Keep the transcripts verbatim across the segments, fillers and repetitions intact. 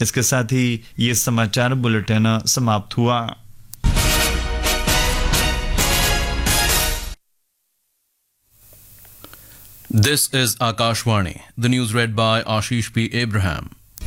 इसके साथ ही ये समाचार बुलेटिन समाप्त हुआ। This is Akashvani. The news read by Ashish P. Abraham.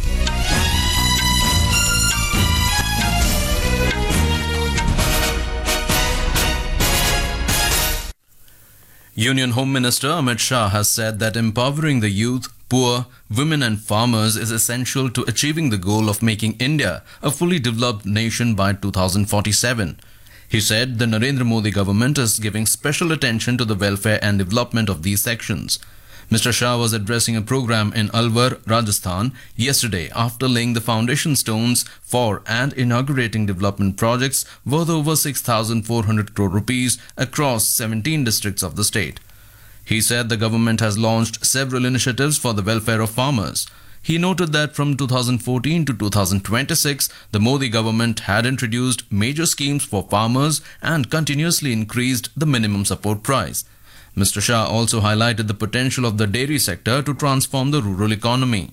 Union Home Minister Amit Shah has said that empowering the youth, poor, women and farmers is essential to achieving the goal of making India a fully developed nation by two thousand forty-seven. He said the Narendra Modi government is giving special attention to the welfare and development of these sections. Mister Shah was addressing a program in Alwar, Rajasthan yesterday after laying the foundation stones for and inaugurating development projects worth over six thousand four hundred crore rupees across seventeen districts of the state. He said the government has launched several initiatives for the welfare of farmers. He noted that from two thousand fourteen to two thousand twenty-six, the Modi government had introduced major schemes for farmers and continuously increased the minimum support price. Mister Shah also highlighted the potential of the dairy sector to transform the rural economy.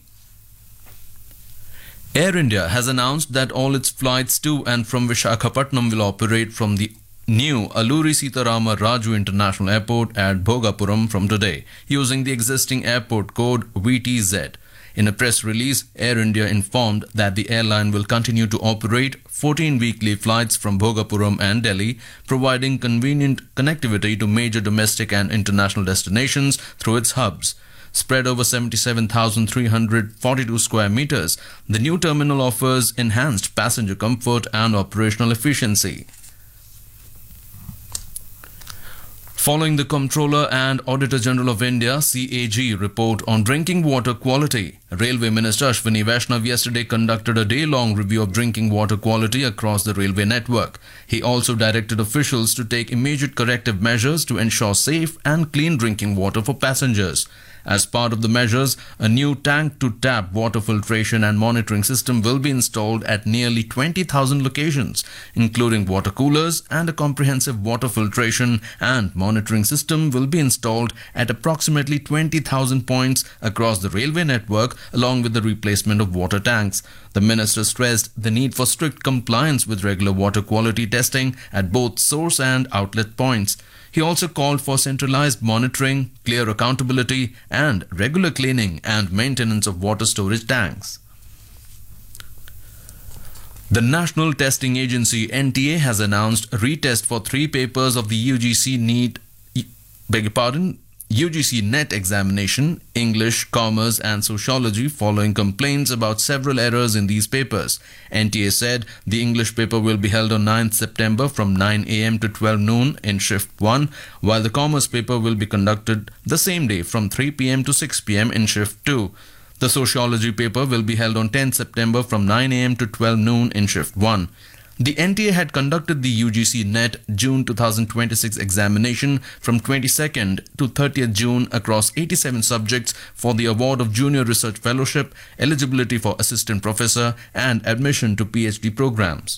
Air India has announced that all its flights to and from Visakhapatnam will operate from the new Alluri Sitarama Raju International Airport at Bhogapuram from today, using the existing airport code V T Z. In a press release, Air India informed that the airline will continue to operate fourteen weekly flights from Bhogapuram and Delhi, providing convenient connectivity to major domestic and international destinations through its hubs. Spread over seventy-seven thousand three hundred forty-two square meters, the new terminal offers enhanced passenger comfort and operational efficiency. Following the Comptroller and Auditor General of India C A G report on drinking water quality, Railway Minister Ashwini Vaishnav yesterday conducted a day-long review of drinking water quality across the railway network. He also directed officials to take immediate corrective measures to ensure safe and clean drinking water for passengers. As part of the measures, a new tank-to-tap water filtration and monitoring system will be installed at nearly twenty thousand locations, including water coolers, and a comprehensive water filtration and monitoring system will be installed at approximately twenty thousand points across the railway network, along with the replacement of water tanks. The minister stressed the need for strict compliance with regular water quality testing at both source and outlet points. He also called for centralized monitoring, clear accountability, and regular cleaning and maintenance of water storage tanks. The National Testing Agency N T A has announced a retest for three papers of the U G C NEET, beg your pardon, U G C NET examination, English, Commerce and Sociology, following complaints about several errors in these papers. N T A said the English paper will be held on ninth September from nine a m to twelve noon in shift one, while the Commerce paper will be conducted the same day from three p m to six p m in shift two. The Sociology paper will be held on tenth September from nine a m to twelve noon in shift one. The N T A had conducted the U G C NET June two thousand twenty-six examination from twenty-second to thirtieth June across eighty-seven subjects for the award of Junior Research Fellowship, eligibility for Assistant Professor and admission to PhD programs.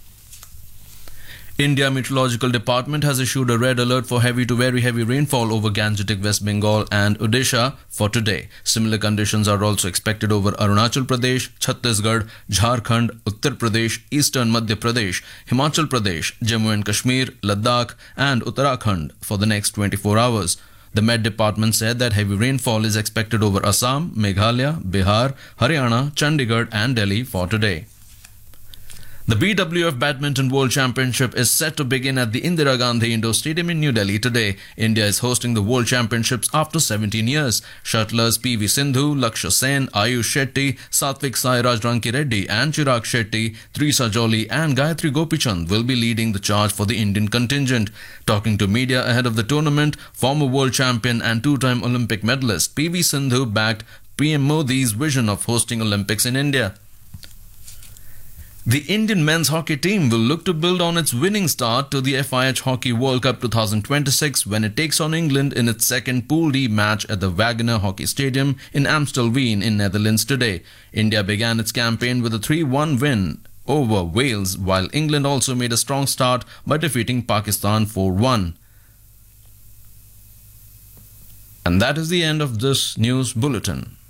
India Meteorological Department has issued a red alert for heavy to very heavy rainfall over Gangetic West Bengal and Odisha for today. Similar conditions are also expected over Arunachal Pradesh, Chhattisgarh, Jharkhand, Uttar Pradesh, Eastern Madhya Pradesh, Himachal Pradesh, Jammu and Kashmir, Ladakh and Uttarakhand for the next twenty-four hours. The Met Department said that heavy rainfall is expected over Assam, Meghalaya, Bihar, Haryana, Chandigarh and Delhi for today. The B W F Badminton World Championship is set to begin at the Indira Gandhi Indoor Stadium in New Delhi today. India is hosting the World Championships after seventeen years. Shuttlers P V Sindhu, Lakshya Sen, Ayush Shetty, Satvik Sairaj Ranki Reddy and Chirag Shetty, Trisa Jolly and Gayatri Gopichand will be leading the charge for the Indian contingent. Talking to media ahead of the tournament, former world champion and two-time Olympic medalist P V Sindhu backed P M Modi's vision of hosting Olympics in India. The Indian men's hockey team will look to build on its winning start to the F I H Hockey World Cup twenty twenty-six when it takes on England in its second Pool D match at the Wagener Hockey Stadium in Amstelveen in Netherlands today. India began its campaign with a three one win over Wales, while England also made a strong start by defeating Pakistan four one. And that is the end of this news bulletin.